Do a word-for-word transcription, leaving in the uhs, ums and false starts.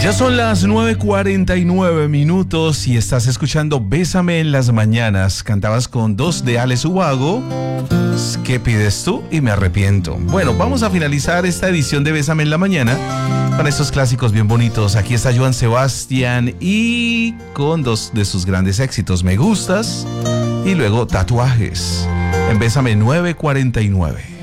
Ya son las nueve cuarenta y nueve minutos y estás escuchando Bésame en las mañanas. Cantabas con Dos de Alex Ubago. ¿Qué pides tú? Y me arrepiento. Bueno, vamos a finalizar esta edición de Bésame en la mañana con estos clásicos bien bonitos. Aquí está Joan Sebastián y con dos de sus grandes éxitos, Me Gustas y luego Tatuajes. En Bésame nueve cuarenta y nueve.